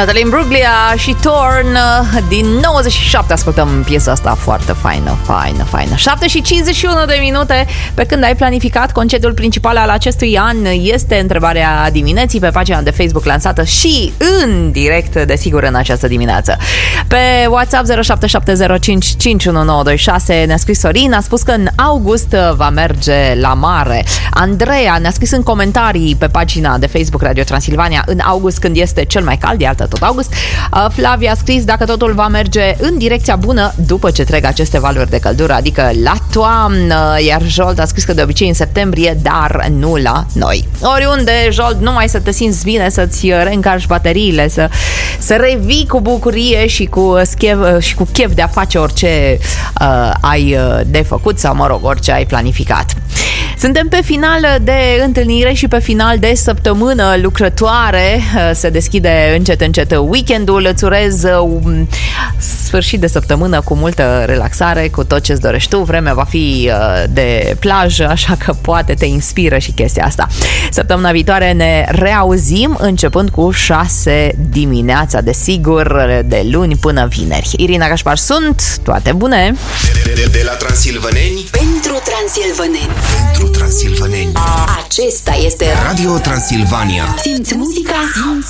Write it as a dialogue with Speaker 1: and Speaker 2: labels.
Speaker 1: Natalie Imbruglia și Torn. Din 97 ascultăm piesa asta foarte faină. 7:51 de minute. Pe când ai planificat concediul principal al acestui an? Este întrebarea dimineții pe pagina de Facebook lansată și în direct, desigur, în această dimineață. Pe WhatsApp 0770551926 ne-a scris Sorin, a spus că în august va merge la mare. Andreea ne-a scris în comentarii pe pagina de Facebook Radio Transilvania în august, când este cel mai cald, iată tot august. Flavia a scris dacă totul va merge în direcția bună după ce trec aceste valuri de căldură, adică la toamnă. Iar Jolt a scris că de obicei în septembrie, dar nu la noi. Oriunde, Jolt, numai să te simți bine, să-ți reîncarci bateriile, să revii cu bucurie și cu chef de a face orice ai de făcut sau, mă rog, orice ai planificat. Suntem pe final de întâlnire și pe final de săptămână lucrătoare. Se deschide încet weekendul. Îți urez un sfârșit de săptămână cu multă relaxare, cu tot ce-ți dorești tu. Vremea va fi de plajă, așa că poate te inspiră și chestia asta. Săptămâna viitoare ne reauzim începând cu 6 dimineața, desigur, de luni până vineri. Irina Gașpar sunt, toate bune!
Speaker 2: De la transilvăneni
Speaker 3: pentru transilvăneni.
Speaker 2: Pentru transilvăneni.
Speaker 3: Acesta este
Speaker 2: Radio Transilvania.
Speaker 3: Simți muzica, simți